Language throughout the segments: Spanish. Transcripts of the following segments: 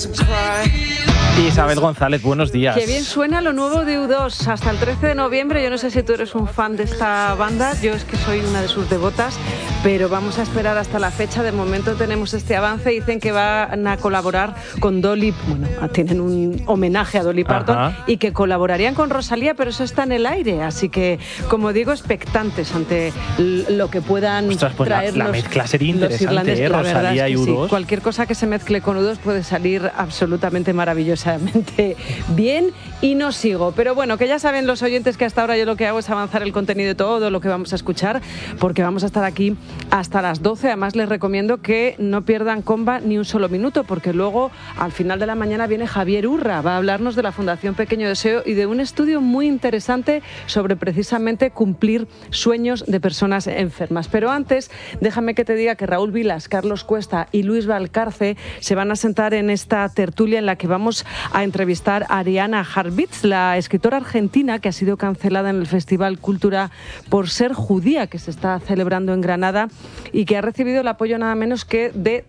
Isabel González, buenos días. Qué bien suena lo nuevo de U2 hasta el 13 de noviembre. Yo no sé si tú eres un fan de esta banda, yo es que soy una de sus devotas, pero vamos a esperar hasta la fecha. De momento tenemos este avance, dicen que van a colaborar con Dolly, bueno, tienen un homenaje a Dolly Parton. Ajá. Y que colaborarían con Rosalía, pero eso está en el aire, así que, como digo, expectantes ante lo que puedan pues traernos. La mezcla sería interesante, Rosalía y U2. Sí, cualquier cosa que se mezcle con U2 puede salir absolutamente maravillosamente bien, y no sigo. Pero bueno, que ya saben los oyentes que hasta ahora yo lo que hago es avanzar el contenido de todo lo que vamos a escuchar, porque vamos a estar aquí hasta las 12. Además, les recomiendo que no pierdan comba ni un solo minuto, porque luego, al final de la mañana, viene Javier Urra, va a hablarnos de la Fundación Pequeño Deseo y de un estudio muy interesante sobre precisamente cumplir sueños de personas enfermas. Pero antes, déjame que te diga que Raúl Vilas, Carlos Cuesta y Luis Valcarce se van a sentar en esta tertulia en la que vamos a entrevistar a Ariana Harvitz, la escritora argentina que ha sido cancelada en el Festival Cultura por ser judía, que se está celebrando en Granada y que ha recibido el apoyo nada menos que de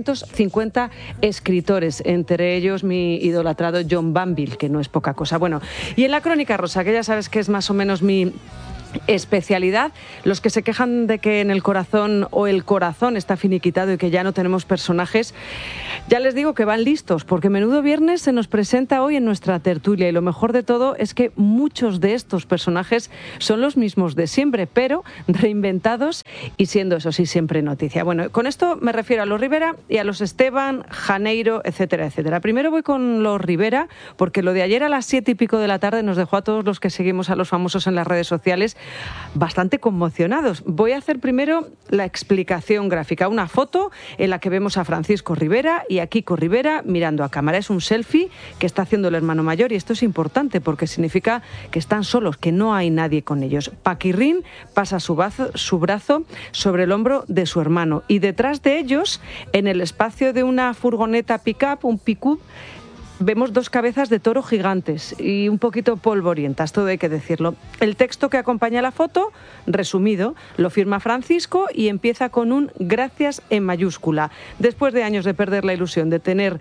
350 escritores, entre ellos mi idolatrado John Banville, que no es poca cosa. Bueno, y en la Crónica Rosa, que ya sabes que es más o menos mi especialidad, los que se quejan de que en el corazón o el corazón está finiquitado y que ya no tenemos personajes, ya les digo que van listos, porque Menudo Viernes se nos presenta hoy en nuestra tertulia y lo mejor de todo es que muchos de estos personajes son los mismos de siempre, pero reinventados y siendo, eso sí, siempre noticia. Bueno, con esto me refiero a los Rivera y a los Esteban, Janeiro, etcétera, etcétera. Primero voy con los Rivera, porque lo de ayer a las 7 y pico de la tarde nos dejó a todos los que seguimos a los famosos en las redes sociales bastante conmocionados. Voy a hacer primero la explicación gráfica, una foto en la que vemos a Francisco Rivera y a Kiko Rivera mirando a cámara. Es un selfie que está haciendo el hermano mayor y esto es importante porque significa que están solos, que no hay nadie con ellos. Paquirrín pasa su brazo sobre el hombro de su hermano y detrás de ellos, en el espacio de una furgoneta pick-up, un pick-up, vemos dos cabezas de toro gigantes y un poquito polvorientas, todo hay que decirlo. El texto que acompaña la foto, resumido, lo firma Francisco y empieza con un gracias en mayúscula. Después de años de perder la ilusión de tener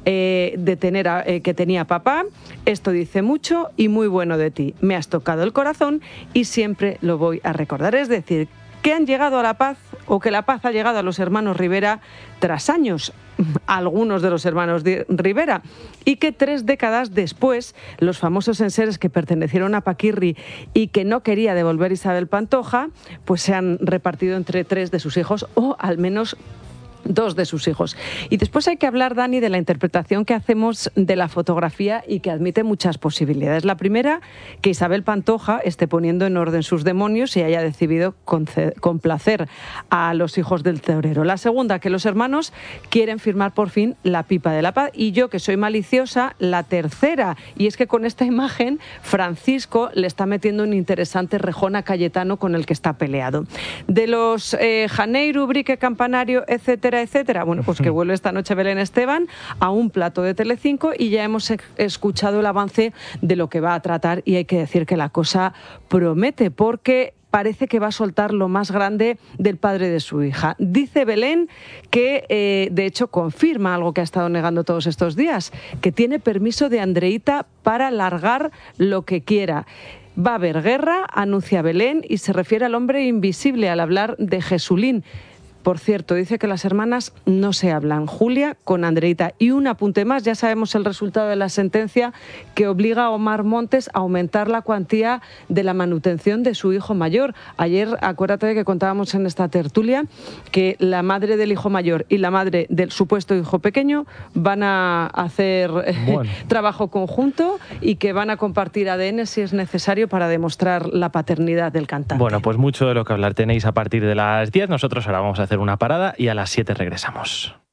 que tenía papá, esto dice mucho y muy bueno de ti. Me has tocado el corazón y siempre lo voy a recordar. Es decir, que han llegado a la paz o que la paz ha llegado a los hermanos Rivera tras años, algunos de los hermanos Rivera, y que 3 décadas después los famosos enseres que pertenecieron a Paquirri y que no quería devolver Isabel Pantoja, pues se han repartido entre 3 de sus hijos o al menos 2 de sus hijos. Y después hay que hablar, Dani, de la interpretación que hacemos de la fotografía y que admite muchas posibilidades. La primera, que Isabel Pantoja esté poniendo en orden sus demonios y haya decidido complacer a los hijos del torero. La segunda, que los hermanos quieren firmar por fin la pipa de la paz. Y yo, que soy maliciosa, la tercera, y es que con esta imagen Francisco le está metiendo un interesante rejón a Cayetano con el que está peleado. De los Janeiro, Ubrique, Campanario, etcétera, etcétera. Bueno, pues que vuelve esta noche Belén Esteban a un plato de Telecinco y ya hemos escuchado el avance de lo que va a tratar y hay que decir que la cosa promete porque parece que va a soltar lo más grande del padre de su hija. Dice Belén que, de hecho, confirma algo que ha estado negando todos estos días, que tiene permiso de Andreita para largar lo que quiera. Va a haber guerra, anuncia Belén, y se refiere al hombre invisible al hablar de Jesulín. Por cierto, dice que las hermanas no se hablan, Julia con Andreita. Y un apunte más, ya sabemos el resultado de la sentencia que obliga a Omar Montes a aumentar la cuantía de la manutención de su hijo mayor. Ayer, acuérdate de que contábamos en esta tertulia que la madre del hijo mayor y la madre del supuesto hijo pequeño van a hacer trabajo conjunto y que van a compartir ADN si es necesario para demostrar la paternidad del cantante. Bueno, pues mucho de lo que hablar tenéis a partir de las 10. Nosotros ahora vamos a hacer una parada y a las 7 regresamos.